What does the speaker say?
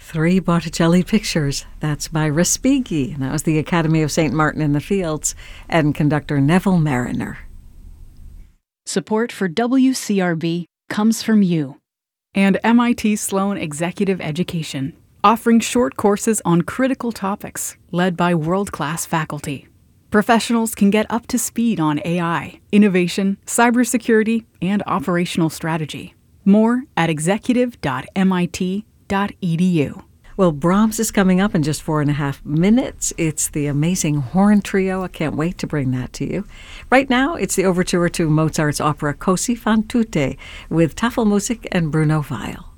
Three Botticelli pictures. That's by Respighi. And that was the Academy of St. Martin in the Fields and conductor Neville Mariner. Support for WCRB comes from you and MIT Sloan Executive Education, offering short courses on critical topics led by world-class faculty. Professionals can get up to speed on AI, innovation, cybersecurity, and operational strategy. More at executive.mit.edu. Well, Brahms is coming up in just 4.5 minutes. It's the amazing horn trio. I can't wait to bring that to you. Right now, it's the overture to Mozart's opera Così fan tutte with Tafelmusik and Bruno Weil.